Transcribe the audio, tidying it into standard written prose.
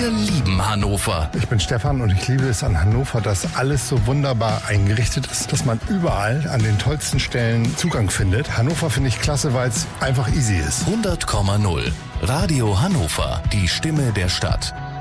Wir lieben Hannover. Ich bin Stefan und ich liebe es an Hannover, dass alles so wunderbar eingerichtet ist, dass man überall an den tollsten Stellen Zugang findet. Hannover finde ich klasse, weil es einfach easy ist. 100,0 Radio Hannover, die Stimme der Stadt.